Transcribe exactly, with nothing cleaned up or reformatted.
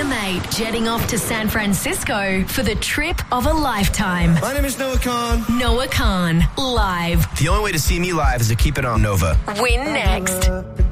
a mate jetting off to San Francisco for the trip of a lifetime. My name is Noah Khan. Noah Khan, live. The only way to see me live is to keep it on Nova. Win next.